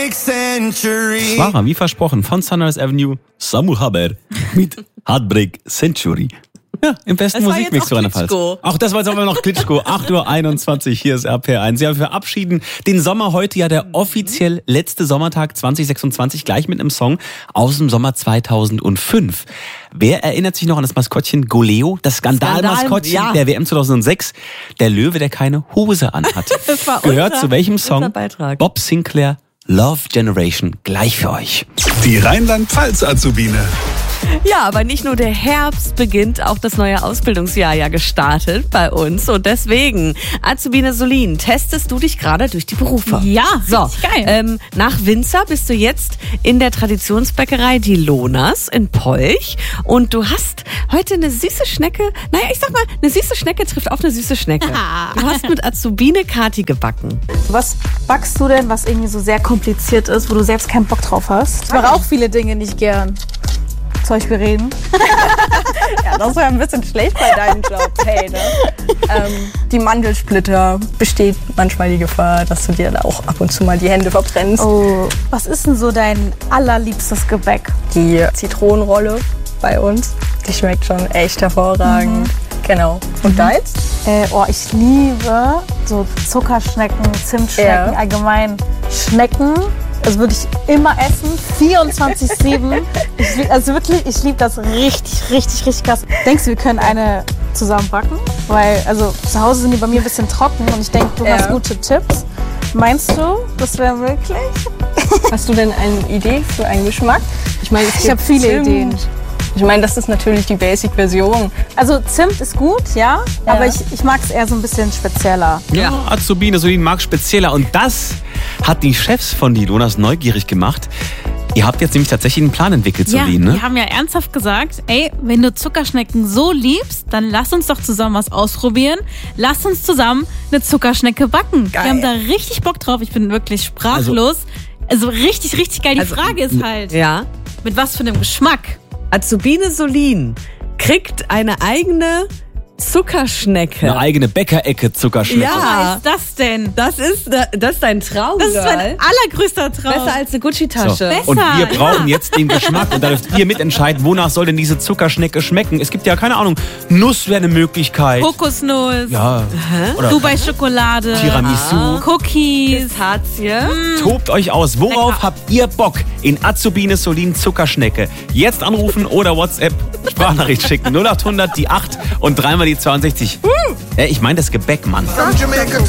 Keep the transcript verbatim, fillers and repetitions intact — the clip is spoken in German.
Century. Schwacher, wie versprochen, von Sunrise Avenue, Samu Haber mit Heartbreak Century. Ja, im besten Musikmix für Rheinland-Pfalz. Auch das war jetzt aber noch Klitschko. acht Uhr einundzwanzig, hier ist R P R eins. Ja, wir verabschieden den Sommer heute, ja der offiziell letzte Sommertag zwanzig sechsundzwanzig, gleich mit einem Song aus dem Sommer zweitausendfünf. Wer erinnert sich noch an das Maskottchen Goleo, das Skandalmaskottchen Skandal, ja. der W M zweitausendsechs? Der Löwe, der keine Hose anhat. Das war Gehört unser, zu welchem Song? Beitrag. Bob Sinclair, Love Generation, gleich für euch. Die Rheinland-Pfalz-Azubine. Ja, aber nicht nur der Herbst beginnt, auch das neue Ausbildungsjahr ja gestartet bei uns. Und deswegen, Azubine Solin, testest du dich gerade durch die Berufe? Ja, so, richtig geil. Ähm, nach Winzer bist du jetzt in der Traditionsbäckerei Die Lohners in Polch. Und du hast heute eine süße Schnecke, naja, ich sag mal, eine süße Schnecke trifft auf eine süße Schnecke. Du hast mit Azubine Kati gebacken. Was backst du denn, was irgendwie so sehr kompliziert ist, wo du selbst keinen Bock drauf hast? Ich mache auch viele Dinge nicht gern. Zum Beispiel reden. Ja, das wäre ein bisschen schlecht bei deinem Job. Hey, ne? ähm, die Mandelsplitter besteht manchmal die Gefahr, dass du dir da auch ab und zu mal die Hände verbrennst. Oh, was ist denn so dein allerliebstes Gebäck? Die Zitronenrolle bei uns, die schmeckt schon echt hervorragend. Mhm. Genau. Und mhm. deins? Äh, oh, ich liebe so Zuckerschnecken, Zimtschnecken, Ja. allgemein Schnecken. Das würde ich immer essen, vierundzwanzig sieben. Ich, lieb- also wirklich, ich liebe das richtig, richtig, richtig krass. Denkst du, wir können eine zusammen backen? Weil, also zu Hause sind die bei mir ein bisschen trocken und ich denke, du Ja. hast gute Tipps. Meinst du, das wäre möglich? Hast du denn eine Idee für einen Geschmack? Ich meine, es Ich gibt habe viele Zimt. Ideen. Ich meine, das ist natürlich die Basic-Version. Also Zimt ist gut, ja, aber ich, ich mag es eher so ein bisschen spezieller. Ja, Azubine Solin mag spezieller. Und das hat die Chefs von Die Lohners neugierig gemacht. Ihr habt jetzt nämlich tatsächlich einen Plan entwickelt, Ja, Solin, ne? die haben ja ernsthaft gesagt, ey, wenn du Zuckerschnecken so liebst, dann lass uns doch zusammen was ausprobieren. Lass uns zusammen eine Zuckerschnecke backen. Geil. Wir haben da richtig Bock drauf. Ich bin wirklich sprachlos. Also, richtig, richtig geil. Die Also, Frage ist halt, Ja. mit was für einem Geschmack? Azubine Solin kriegt eine eigene Zuckerschnecke. Eine eigene Bäckerecke Zuckerschnecke. Ja. Was ist das denn? Das ist, das ist dein Traum, Das ist Girl. mein allergrößter Traum. Besser als eine So. Gucci-Tasche. Und Besser, wir brauchen ja. jetzt den Geschmack und da dürft ihr mitentscheiden, wonach soll denn diese Zuckerschnecke schmecken. Es gibt ja, keine Ahnung, Nuss wäre eine Möglichkeit. Kokosnuss, Ja. Oder Dubai-Schokolade, Tiramisu. Cookies. Pistazie. Tobt euch aus. Worauf Lecker. habt ihr Bock in Azubine Solin Zuckerschnecke? Jetzt anrufen oder WhatsApp Sprachnachricht schicken. null acht hundert die acht und dreimal die zweiundsechzig. Ja, ich meine das Gebäck, Mann. From Jamaica to